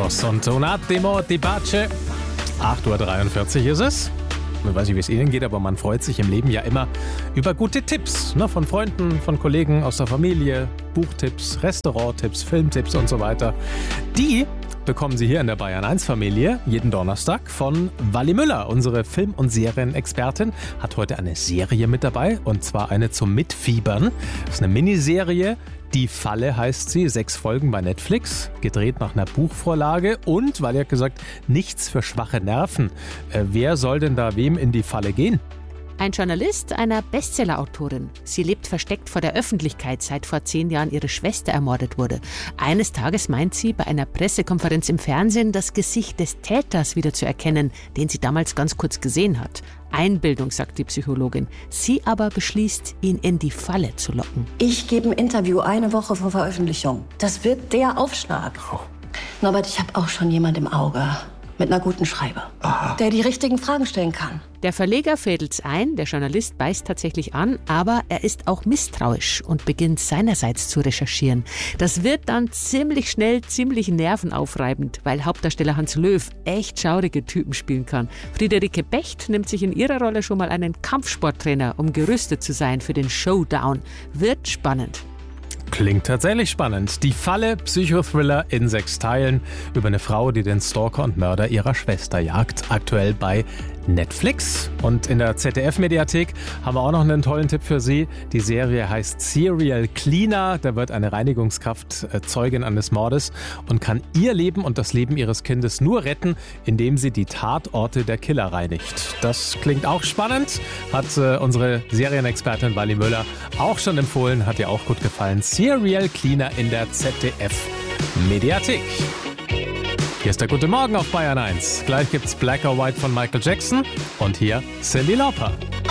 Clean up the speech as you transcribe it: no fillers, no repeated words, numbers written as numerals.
Santos und Un attimo di pace. 8.43 Uhr ist es. Ich weiß nicht, wie es Ihnen geht, aber man freut sich im Leben ja immer über gute Tipps. Ne? Von Freunden, von Kollegen aus der Familie, Buchtipps, Restauranttipps, Filmtipps und so weiter. Die bekommen Sie hier in der Bayern 1 Familie jeden Donnerstag von Wally Müller. Unsere Film- und Serienexpertin hat heute eine Serie mit dabei, und zwar eine zum Mitfiebern. Das ist eine Miniserie. Die Falle heißt sie, 6 Folgen bei Netflix, gedreht nach einer Buchvorlage, und, weil er hat gesagt, nichts für schwache Nerven. Wer soll denn da wem in die Falle gehen? Ein Journalist einer Bestsellerautorin. Sie lebt versteckt vor der Öffentlichkeit, seit vor 10 Jahren ihre Schwester ermordet wurde. Eines Tages meint sie bei einer Pressekonferenz im Fernsehen, das Gesicht des Täters wieder zu erkennen, den sie damals ganz kurz gesehen hat. Einbildung, sagt die Psychologin. Sie aber beschließt, ihn in die Falle zu locken. Ich gebe ein Interview 1 Woche vor Veröffentlichung. Das wird der Aufschlag. Oh. Norbert, ich habe auch schon jemand im Auge. Mit einer guten Schreibe. Aha. Der die richtigen Fragen stellen kann. Der Verleger fädelt's ein, der Journalist beißt tatsächlich an, aber er ist auch misstrauisch und beginnt seinerseits zu recherchieren. Das wird dann ziemlich schnell ziemlich nervenaufreibend, weil Hauptdarsteller Hans Löw echt schaurige Typen spielen kann. Friederike Becht nimmt sich in ihrer Rolle schon mal einen Kampfsporttrainer, um gerüstet zu sein für den Showdown. Wird spannend. Klingt tatsächlich spannend. Die Falle, Psychothriller in 6 Teilen über eine Frau, die den Stalker und Mörder ihrer Schwester jagt. Aktuell bei Netflix. Und in der ZDF-Mediathek haben wir auch noch einen tollen Tipp für Sie. Die Serie heißt Serial Cleaner. Da wird eine Reinigungskraft Zeugin eines Mordes und kann ihr Leben und das Leben ihres Kindes nur retten, indem sie die Tatorte der Killer reinigt. Das klingt auch spannend. Hat unsere Serienexpertin Wally Müller auch schon empfohlen. Hat ihr auch gut gefallen. Serial Cleaner in der ZDF-Mediathek. Hier ist der Gute Morgen auf Bayern 1. Gleich gibt's Black or White von Michael Jackson und hier Cyndi Lauper.